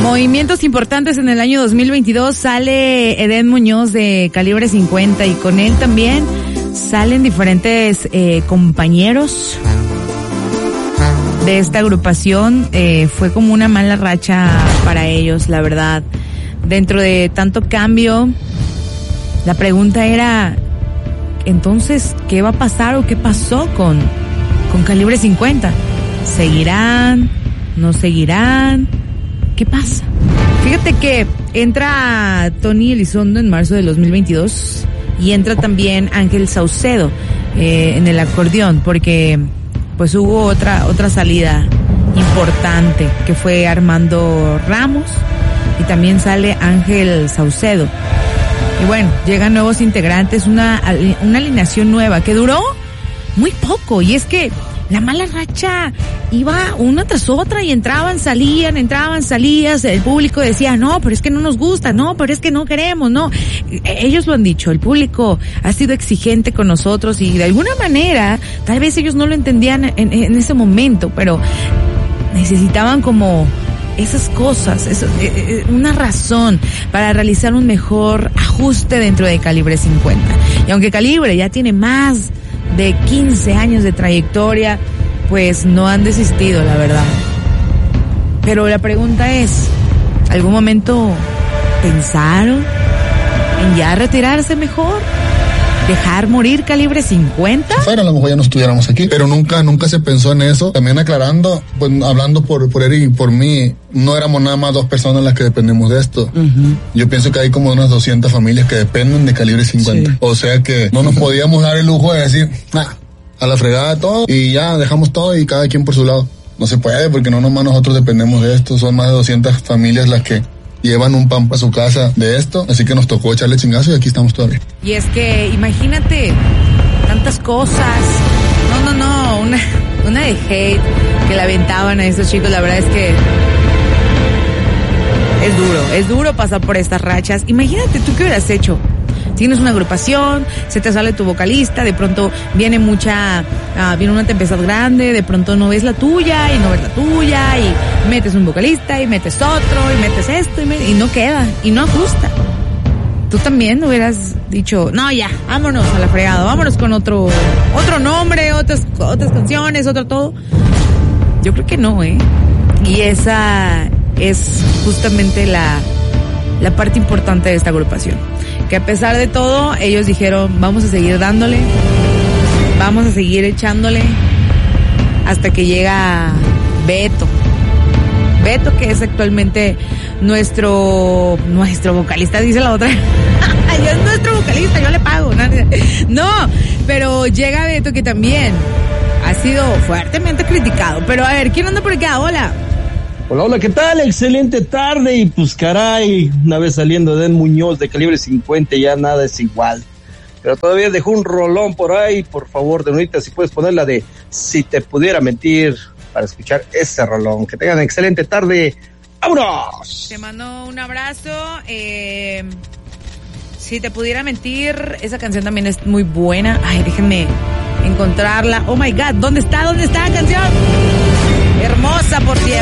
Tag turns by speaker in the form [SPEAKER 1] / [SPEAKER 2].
[SPEAKER 1] Movimientos importantes en el año 2022. Sale Edén Muñoz de Calibre 50 y con él también salen diferentes compañeros de esta agrupación. Fue como una mala racha para ellos, la verdad. Dentro de tanto cambio, la pregunta era, entonces, ¿qué va a pasar o qué pasó con Calibre 50? ¿Seguirán? ¿No seguirán? ¿Qué pasa? Fíjate que entra Tony Elizondo en marzo del 2022 y entra también Ángel Saucedo en el acordeón, porque pues hubo otra salida importante que fue Armando Ramos y también sale Ángel Saucedo. Y bueno, llegan nuevos integrantes, una alineación nueva que duró muy poco, y es que la mala racha iba una tras otra y entraban, salían, el público decía, no, pero es que no nos gusta, no, pero es que no queremos, no. Ellos lo han dicho, el público ha sido exigente con nosotros y de alguna manera, tal vez ellos no lo entendían en ese momento, pero necesitaban como esas cosas, una razón para realizar un mejor ajuste dentro de Calibre 50. Y aunque Calibre ya tiene más de 15 años de trayectoria, pues no han desistido, la verdad. Pero la pregunta es, ¿algún momento pensaron en ya retirarse mejor? ¿Dejar morir Calibre 50?
[SPEAKER 2] Fuera, a lo mejor ya no estuviéramos aquí, pero nunca se pensó en eso. También aclarando, pues hablando por Eric y por mí, no éramos nada más 2 personas las que dependemos de esto. Uh-huh. Yo pienso que hay como unas 200 familias que dependen de Calibre 50. Sí. O sea que no nos podíamos dar el lujo de decir, a la fregada todo y ya dejamos todo y cada quien por su lado. No se puede, porque no nomás nosotros dependemos de esto. Son más de 200 familias las que llevan un pan para su casa de esto, así que nos tocó echarle chingazo y aquí estamos todavía.
[SPEAKER 1] Y es que, imagínate, tantas cosas, una de hate que le aventaban a esos chicos, la verdad es que es duro pasar por estas rachas. Imagínate, ¿tú qué hubieras hecho? Tienes una agrupación, se te sale tu vocalista, de pronto viene una tempestad grande, de pronto no ves la tuya y no ves la tuya y metes un vocalista y metes otro y metes esto y no queda y no ajusta. Tú también hubieras dicho, no, ya, vámonos a la fregada, vámonos con otro nombre, otras canciones, otro todo. Yo creo que no, y esa es justamente la parte importante de esta agrupación. Que a pesar de todo, ellos dijeron, vamos a seguir dándole, vamos a seguir echándole, hasta que llega Beto, que es actualmente nuestro vocalista, dice la otra. Yo es nuestro vocalista, yo le pago. No, pero llega Beto, que también ha sido fuertemente criticado. Pero a ver, ¿quién anda por acá? Hola.
[SPEAKER 3] Hola, ¿qué tal? Excelente tarde y pues caray, una vez saliendo de Edén Muñoz de Calibre 50 ya nada es igual. Pero todavía dejó un rolón por ahí, por favor, de ahorita si puedes poner la de Si te pudiera mentir para escuchar ese rolón. Que tengan excelente tarde. ¡Vámonos!
[SPEAKER 1] Te mando un abrazo. Si te pudiera mentir, esa canción también es muy buena. Ay, déjenme encontrarla. Oh my God, ¿dónde está la canción? Hermosa, por cierto.